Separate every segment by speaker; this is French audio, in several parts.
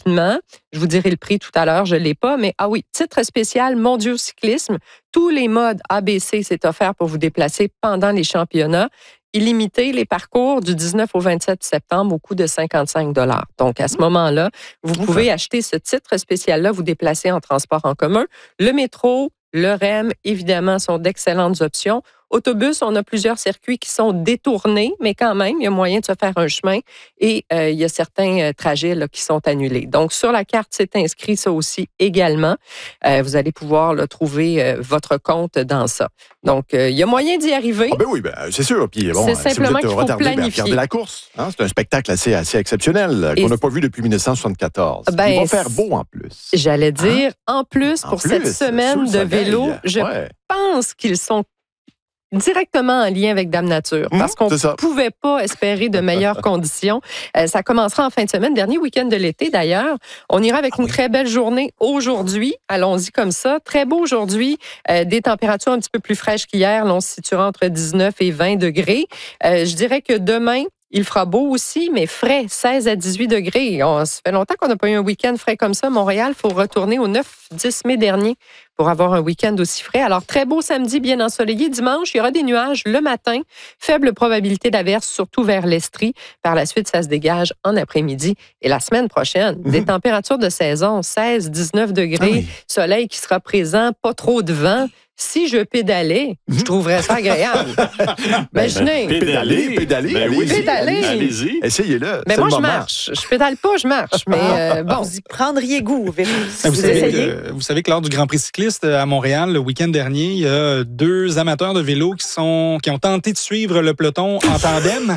Speaker 1: rapidement. Je vous dirai le prix tout à l'heure, je ne l'ai pas, mais ah oui, titre spécial Mondiaux Cyclisme. Tous les modes ABC, c'est offert pour vous déplacer pendant les championnats. Illimité, les parcours du 19 au 27 septembre au coût de 55 $. Donc, à ce moment-là, vous pouvez acheter ce titre spécial-là, vous déplacer en transport en commun. Le métro, le REM, évidemment, sont d'excellentes options. Autobus, on a plusieurs circuits qui sont détournés, mais quand même, il y a moyen de se faire un chemin et il y a certains trajets là, qui sont annulés. Donc, sur la carte, c'est inscrit ça aussi également. Vous allez pouvoir là, trouver votre compte dans ça. Donc, il y a moyen d'y arriver.
Speaker 2: Ah ben oui, c'est sûr. Puis, bon,
Speaker 1: c'est simplement qu'il faut planifier.
Speaker 2: Regardez la course. Hein? C'est un spectacle assez exceptionnel qu'on n'a pas vu depuis 1974. Il va faire beau en plus.
Speaker 1: J'allais dire, en plus, pour cette semaine de vélo, je pense qu'ils sont directement en lien avec Dame Nature, parce qu'on ne pouvait pas espérer de meilleures conditions. Ça commencera en fin de semaine, dernier week-end de l'été d'ailleurs. On ira avec une très belle journée aujourd'hui. Allons-y comme ça. Très beau aujourd'hui. Des températures un petit peu plus fraîches qu'hier. Là, on se situera entre 19 et 20 degrés. Je dirais que demain, il fera beau aussi, mais frais, 16 à 18 degrés. Ça fait longtemps qu'on n'a pas eu un week-end frais comme ça. Montréal, il faut retourner au 9-10 mai dernier pour avoir un week-end aussi frais. Alors, très beau samedi, bien ensoleillé. Dimanche, il y aura des nuages le matin. Faible probabilité d'averse, surtout vers l'Estrie. Par la suite, ça se dégage en après-midi. Et la semaine prochaine, des températures de saison, 16-19 degrés, soleil qui sera présent, pas trop de vent. Si je pédalais, je trouverais ça agréable. Imaginez.
Speaker 2: Pédaler.
Speaker 3: Ben oui,
Speaker 1: pédaler.
Speaker 3: Allez-y.
Speaker 2: Essayez-le.
Speaker 1: Mais moi, je marche. Je pédale pas, je marche. Mais bon.
Speaker 4: Vous y prendriez goût, Véro.
Speaker 5: Vous savez que lors du Grand Prix cycliste à Montréal, le week-end dernier, il y a 2 amateurs de vélo qui ont tenté de suivre le peloton en tandem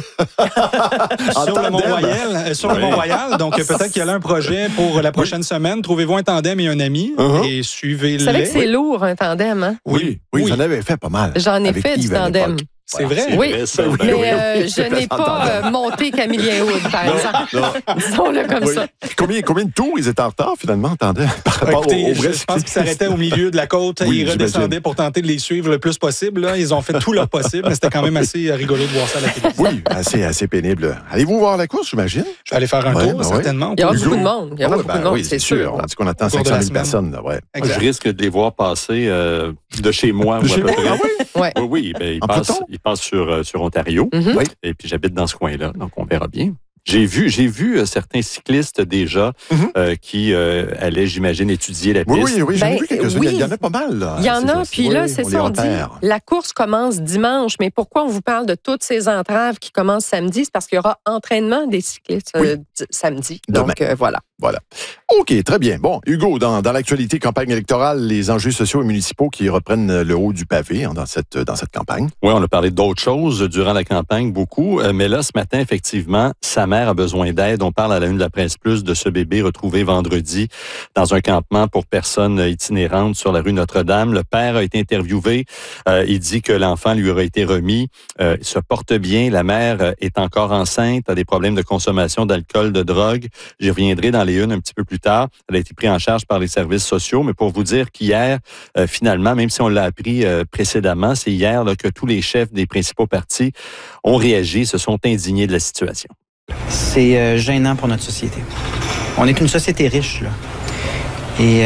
Speaker 5: sur le Mont-Royal. Donc, peut-être qu'il y a là un projet pour la prochaine semaine. Trouvez-vous un tandem et un ami et suivez-les.
Speaker 1: Vous savez que c'est lourd, un tandem, hein?
Speaker 2: Oui, j'en avais fait pas mal.
Speaker 1: J'en ai fait du tandem.
Speaker 5: C'est vrai?
Speaker 1: Oui, mais je n'ai pas monté Camillien Wood, par exemple. Disons-le comme ça.
Speaker 2: Combien de tours ils étaient en retard, finalement, en tandem, par rapport au vrai?
Speaker 5: Je pense qu'ils s'arrêtaient au milieu de la côte. Ils redescendaient pour tenter de les suivre le plus possible. Là. Ils ont fait tout leur possible, mais c'était quand même assez rigolo de voir ça à la télévision.
Speaker 2: Oui, assez pénible. Allez-vous voir la course, j'imagine?
Speaker 5: Je vais aller faire un tour, certainement.
Speaker 1: Il y aura beaucoup de monde. Il y aura beaucoup de monde, c'est sûr.
Speaker 2: On dit qu'on attend 500 000 personnes. Là,
Speaker 3: je risque de les voir passer de chez moi. Oui, ils passent sur Ontario. Et puis, j'habite dans ce coin-là, donc on verra bien. J'ai vu certains cyclistes déjà qui allaient, j'imagine, étudier la piste.
Speaker 2: Oui, j'en ai vu quelques-uns. Il y en a pas mal. Là.
Speaker 1: Il y en a, puis là, c'est ça, on dit, la course commence dimanche, mais pourquoi on vous parle de toutes ces entraves qui commencent samedi? C'est parce qu'il y aura entraînement des cyclistes samedi. Donc, voilà.
Speaker 2: OK, très bien. Bon, Hugo, dans l'actualité campagne électorale, les enjeux sociaux et municipaux qui reprennent le haut du pavé dans cette campagne.
Speaker 3: Oui, on a parlé d'autres choses durant la campagne, beaucoup. Mais là, ce matin, effectivement, sa mère a besoin d'aide. On parle à la une de la Presse Plus de ce bébé retrouvé vendredi dans un campement pour personnes itinérantes sur la rue Notre-Dame. Le père a été interviewé. Il dit que l'enfant lui aurait été remis. Il se porte bien. La mère est encore enceinte, a des problèmes de consommation d'alcool, de drogue. J'y reviendrai dans les unes un petit peu plus tard. Elle a été prise en charge par les services sociaux, mais pour vous dire qu'hier, finalement, même si on l'a appris précédemment, c'est hier là, que tous les chefs des principaux partis ont réagi, se sont indignés de la situation.
Speaker 6: C'est gênant pour notre société. On est une société riche, là. Et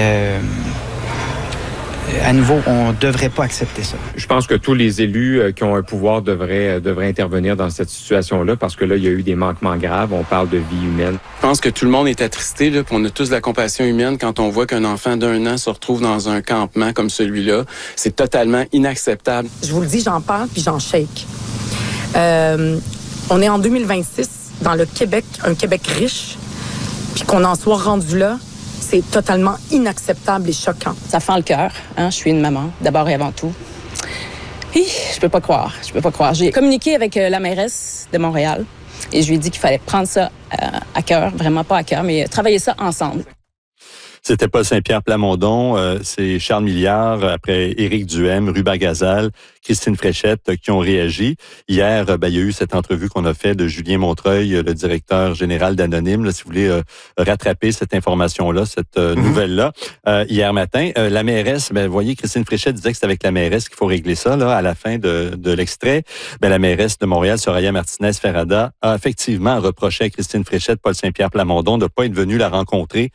Speaker 6: à nouveau, on ne devrait pas accepter ça.
Speaker 7: Je pense que tous les élus qui ont un pouvoir devraient intervenir dans cette situation-là parce que là, il y a eu des manquements graves. On parle de vie humaine.
Speaker 8: Je pense que tout le monde est attristé, là, puis on a tous de la compassion humaine quand on voit qu'un enfant d'1 an se retrouve dans un campement comme celui-là. C'est totalement inacceptable.
Speaker 9: Je vous le dis, j'en parle puis j'en shake. On est en 2026 dans le Québec, un Québec riche, puis qu'on en soit rendu là. C'est totalement inacceptable et choquant.
Speaker 10: Ça fend le cœur. Hein? Je suis une maman, d'abord et avant tout. Je peux pas croire. J'ai communiqué avec la mairesse de Montréal et je lui ai dit qu'il fallait prendre ça à cœur, vraiment pas à cœur, mais travailler ça ensemble.
Speaker 3: C'était Paul Saint-Pierre Plamondon, c'est Charles Milliard, après Éric Duhem, Ruben Gazal, Christine Fréchette qui ont réagi. Hier, il y a eu cette entrevue qu'on a faite de Julien Montreuil, le directeur général d'Anonyme, là, si vous voulez rattraper cette information-là, cette nouvelle-là. Hier matin, la mairesse, vous voyez, Christine Fréchette disait que c'est avec la mairesse qu'il faut régler ça, là, à la fin de l'extrait. La mairesse de Montréal, Soraya Martinez-Ferrada, a effectivement reproché à Christine Fréchette, Paul Saint-Pierre Plamondon de ne pas être venu la rencontrer